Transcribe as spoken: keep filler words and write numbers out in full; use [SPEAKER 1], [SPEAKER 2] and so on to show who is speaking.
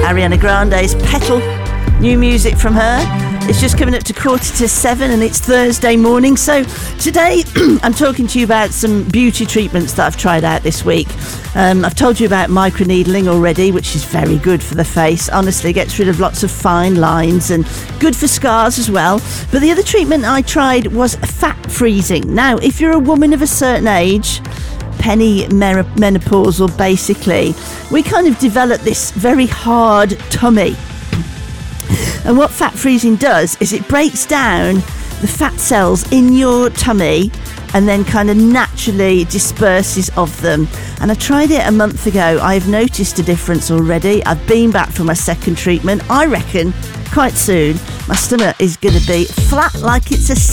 [SPEAKER 1] Ariana Grande's Petal. New music from her. It's just coming up to quarter to seven and it's Thursday morning. So today I'm talking to you about some beauty treatments that I've tried out this week. Um, I've told you about microneedling already, which is very good for the face. Honestly, gets rid of lots of fine lines and good for scars as well. But the other treatment I tried was fat freezing. Now, if you're a woman of a certain age, peri-menopausal basically, we kind of develop this very hard tummy. And what fat freezing does is it breaks down the fat cells in your tummy and then kind of naturally disperses of them. And I tried it a month ago. I've noticed a difference already. I've been back for my second treatment. I reckon quite soon my stomach is going to be flat like it's a